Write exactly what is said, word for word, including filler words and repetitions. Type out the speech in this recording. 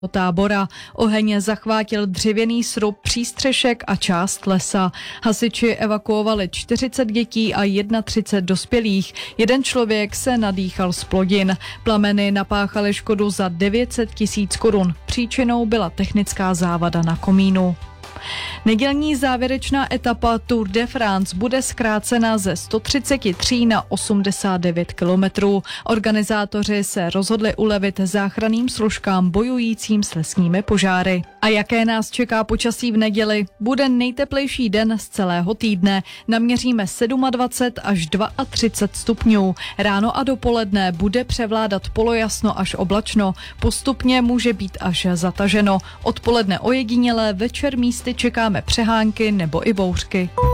tábora. Oheň zachvátil dřevěný srub, přístřešek a část lesa. Hasiči evakuovali čtyřicet dětí a třicet jedna dospělých. Jeden člověk se nadýchal z plodin. Plameny napáchaly škodu za devět set tisíc korun. Příčinou byla technická závada na komínu. Nedělní závěrečná etapa Tour de France bude zkrácena ze sto třicet tři na osmdesát devět kilometrů. Organizátoři se rozhodli ulevit záchranným složkám bojujícím s lesními požáry. A jaké nás čeká počasí v neděli? Bude nejteplejší den z celého týdne. Naměříme dvacet sedm až třicet dva stupňů. Ráno a dopoledne bude převládat polojasno až oblačno. Postupně může být až zataženo. Odpoledne ojedinělé, večer místy čekáme přehánky nebo i bouřky.